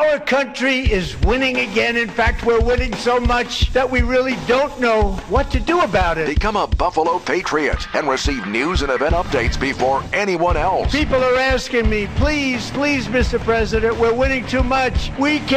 Our country is winning again. In fact, we're winning so much that we really don't know what to do about it. Become a Buffalo Patriot and receive news and event updates before anyone else. People are asking me, please, Mr. President, we're winning too much. We can't